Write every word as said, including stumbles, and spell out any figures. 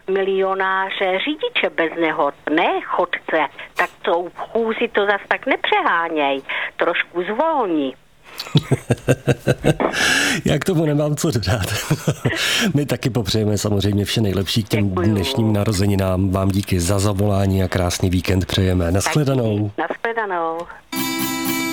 milionáře řidiče bez nehod, ne chodce, tak to v chůzi to zas tak nepřeháněj, trošku zvolní. Já k tomu nemám co dodat. My taky popřejeme samozřejmě vše nejlepší k těm Děkuju. dnešním narozeninám. Vám díky za zavolání a krásný víkend přejeme. Nashledanou. Nashledanou.